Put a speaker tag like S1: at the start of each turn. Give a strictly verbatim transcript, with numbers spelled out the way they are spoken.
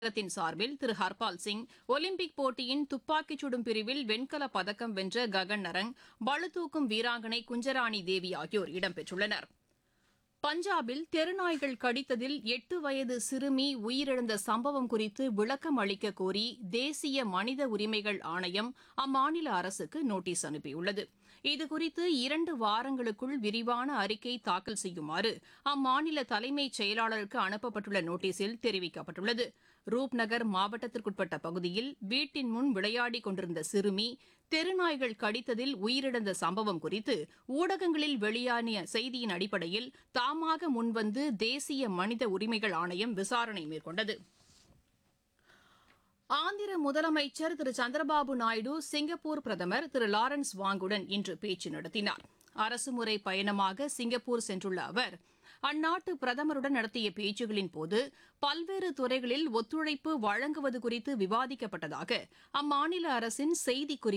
S1: தமிழகத்தின் சார்பில் திரு ஹர்பால் சிங், ஒலிம்பிக் போட்டியின் துப்பாக்கிச் சுடும் பிரிவில் வெண்கலப் பதக்கம் வென்ற ககன் நரங், பளுதூக்கும் வீராங்கனை குஞ்சராணி தேவி ஆகியோர் இடம்பெற்றுள்ளனர். பஞ்சாபில் தெருநாய்கள் கடித்ததில் எட்டு வயது சிறுமி உயிரிழந்த சம்பவம் குறித்து விளக்கம் அளிக்க கோரி தேசிய மனித உரிமைகள் ஆணையம் அம்மாநில அரசுக்கு நோட்டீஸ் அனுப்பியுள்ளது. இதுகுறித்து இரண்டு வாரங்களுக்குள் விரிவான அறிக்கை தாக்கல் செய்யுமாறு அம்மாநில தலைமைச் செயலாளருக்கு அனுப்பப்பட்டுள்ள நோட்டீஸில் தெரிவிக்கப்பட்டுள்ளது. ரூப்நகர் மாவட்டத்திற்குட்பட்ட பகுதியில் வீட்டின் முன் விளையாடிக் கொண்டிருந்த சிறுமி தெருநாய்கள் கடித்ததில் உயிரிழந்த சம்பவம் குறித்து ஊடகங்களில் வெளியான செய்தியின் அடிப்படையில் தாமாக முன்வந்து தேசிய மனித உரிமைகள் ஆணையம் விசாரணை மேற்கொண்டது. ஆந்திர முதலமைச்சர் திரு சந்திரபாபு நாயுடு சிங்கப்பூர் பிரதமர் திரு லாரன்ஸ் வாங்குடன் இன்று பேச்சு நடத்தினார். அரசுமுறை பயணமாக சிங்கப்பூர் சென்றுள்ள அவர் அந்நாட்டு பிரதமருடன் நடத்திய பேச்சுகளின் போது பல்வேறு துறைகளில் ஒத்துழைப்பு வழங்குவது குறித்து விவாதிக்கப்பட்டதாக அம்மாநில அரசின் செய்திக்குறிப்பு